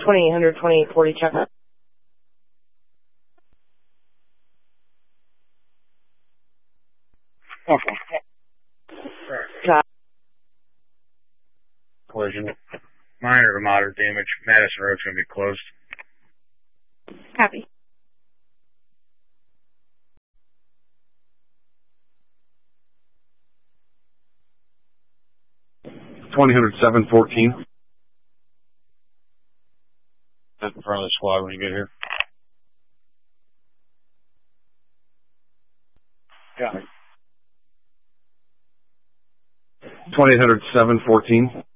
2800, 2840, check. Okay. Copy. Collision. Minor to moderate damage. Madison Road's going to be closed. Copy. $20,714. That's in front of the squad when you get here. Got it. $20,714.